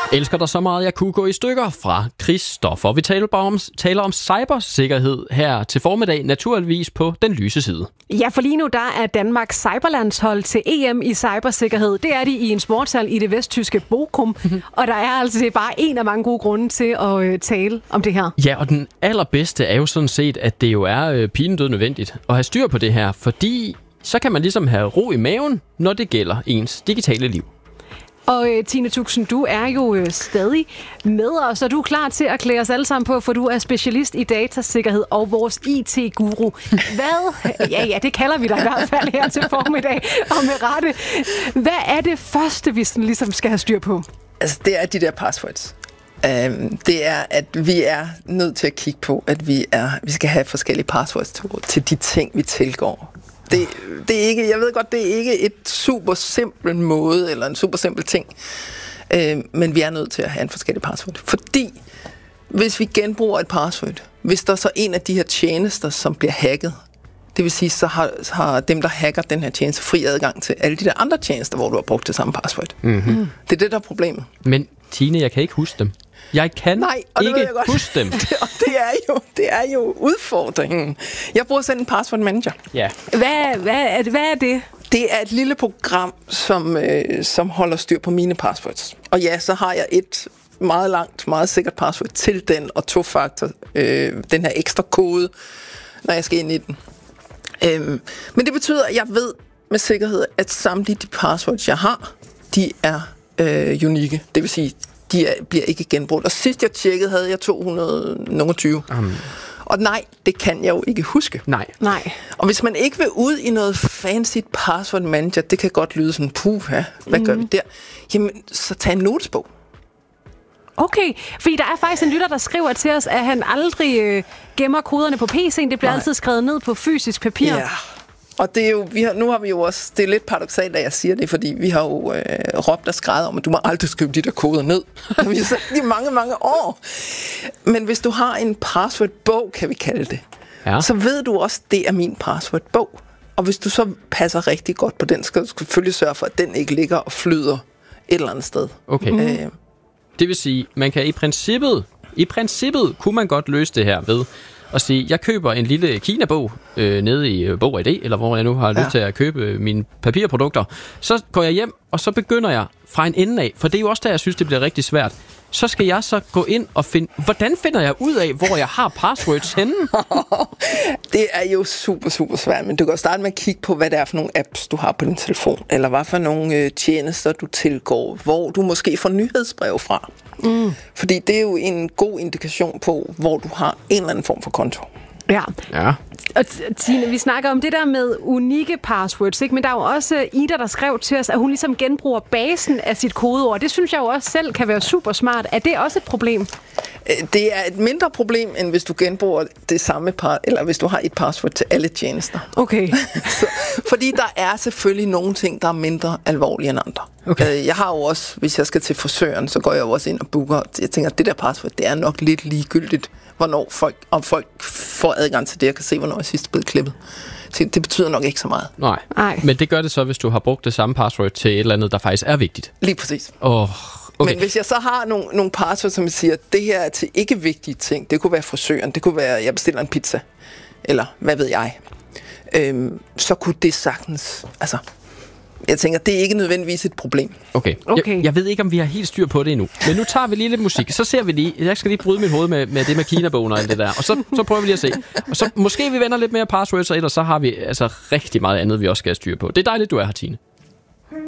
Elsker dig så meget, jeg kunne gå i stykker fra Christoffer. Vi taler om cybersikkerhed her til formiddag, naturligvis på den lyse side. Ja, for lige nu der er Danmarks cyberlandshold til EM i cybersikkerhed. Det er de i en sportshal i det vesttyske Bochum. Og der er altså bare en af mange gode grunde til at tale om det her. Ja, og den allerbedste er jo sådan set, at det jo er pinedød nødvendigt at have styr på det her, fordi så kan man ligesom have ro i maven, når det gælder ens digitale liv. Og Tine Tuxen, du er jo stadig med os, og du er klar til at klæde os alle sammen på, for du er specialist i datasikkerhed og vores IT-guru. Hvad? Ja, det kalder vi dig i hvert fald her til formiddag, og med rette. Hvad er det første, vi sådan ligesom skal have styr på? Altså, det er de der passwords. Det er, at vi er nødt til at kigge på, at vi skal have forskellige passwords til de ting, vi tilgår. Det er ikke, jeg ved godt, det er ikke et super simpel måde, eller en super simpel ting, men vi er nødt til at have en forskellig password. Fordi, hvis vi genbruger et password, hvis der er så en af de her tjenester, som bliver hacket, det vil sige, så har dem, der hacker den her tjeneste, fri adgang til alle de der andre tjenester, hvor du har brugt det samme password. Mm-hmm. Det er det, der er problemet. Men Tine, jeg kan ikke huske dem. Jeg kan ikke huske dem. Det er jo udfordringen. Jeg bruger selv en password manager. Ja. Hvad er det? Det er et lille program, som holder styr på mine passwords. Og ja, så har jeg et meget langt, meget sikkert password til den, og tofaktor, den her ekstra kode, når jeg skal ind i den. Men det betyder, at jeg ved med sikkerhed, at samtlige de passwords, jeg har, de er unikke. Det vil sige, bliver ikke genbrugt. Og sidst jeg tjekkede, havde jeg 220. Og nej, det kan jeg jo ikke huske. Nej. Og hvis man ikke vil ud i noget fancy password manager, det kan godt lyde sådan, hvad gør vi der? Jamen, så tag en notesbog. Okay, fordi der er faktisk en lytter, der skriver til os, at han aldrig gemmer koderne på PC'en. Det bliver altid skrevet ned på fysisk papir. Ja. Og det er jo, nu har vi jo også, det er lidt paradoksalt, at jeg siger det, fordi vi har jo råbt og skrevet om, at du må aldrig skrive de der koder ned. Vi har sagt det i mange, mange år. Men hvis du har en passwordbog, kan vi kalde det, så ved du også, at det er min passwordbog. Og hvis du så passer rigtig godt på den, skal du selvfølgelig sørge for, at den ikke ligger og flyder et eller andet sted. Okay. Det vil sige, man kan i princippet kunne man godt løse det her ved at sige, jeg køber en lille Kina-bog nede i Bog & ID, eller hvor jeg nu har lyst til at købe mine papirprodukter. Så går jeg hjem, og så begynder jeg fra en ende af, for det er jo også der, jeg synes, det bliver rigtig svært. Så skal jeg så gå ind og hvordan finder jeg ud af, hvor jeg har passwords henne? Det er jo super, super svært, men du kan starte med at kigge på, hvad det er for nogle apps, du har på din telefon, eller hvad for nogle tjenester, du tilgår, hvor du måske får nyhedsbrev fra. Fordi det er jo en god indikation på, hvor du har en eller anden form for konto. Ja. Og Tine, vi snakker om det der med unikke passwords, ikke? Men der er jo også Ida, der skrev til os, at hun ligesom genbruger basen af sit kodeord. Det synes jeg jo også selv kan være super smart. Er det også et problem? Det er et mindre problem, end hvis du genbruger det samme eller hvis du har et password til alle tjenester. Okay. Fordi der er selvfølgelig nogle ting, der er mindre alvorlige end andre. Okay. Jeg har jo også, hvis jeg skal til frisøren, så går jeg jo også ind og booker. Jeg tænker, at det der password, det er nok lidt ligegyldigt, om folk får adgang til det, jeg kan se, hvornår jeg sidst blevet klippet. Så det betyder nok ikke så meget. Nej. Men det gør det så, hvis du har brugt det samme password til et eller andet, der faktisk er vigtigt. Lige præcis. Okay. Men hvis jeg så har nogle passwords, som siger, at det her er til ikke vigtige ting, det kunne være frisøren, det kunne være, at jeg bestiller en pizza, eller hvad ved jeg, så kunne det sagtens, jeg tænker, det er ikke nødvendigvis et problem. Okay. Jeg ved ikke, om vi har helt styr på det endnu. Men nu tager vi lige lidt musik. Så ser vi lige. Jeg skal lige bryde mit hoved med det med Kina-bogen og alt det der. Og så prøver vi lige at se. Og så måske vi vender lidt mere passwords, og ellers så har vi rigtig meget andet, vi også skal have styr på. Det er dejligt, du er her, Tine.